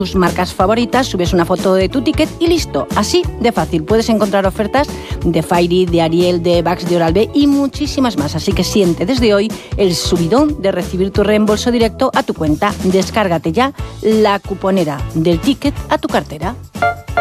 tus marcas favoritas, subes una foto de tu ticket y listo. Así de fácil. Puedes encontrar ofertas de Fairy, de Ariel, de Bax, de Oral-B y muchísimas más. Así que siente desde hoy el subidón de recibir tu reembolso directo a tu cuenta. Descárgate ya la cuponera del ticket a tu cartera.